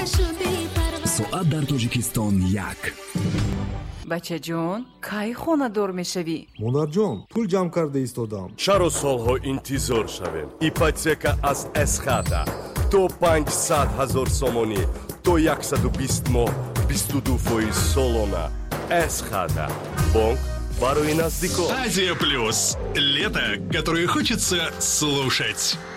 соат дар тоҷикистон 1. бачаҷон кай хонадор мешавӣ? монарҷон, пул ҷамъ карда истодам. чаро солҳо интизор шавем? ипотека аз эсхата то 500 000 сомонӣ то 120 моҳ 22% солона. Эсхата бонк барои наздикон. Азия Плюс. Лето, которое хочется слушать.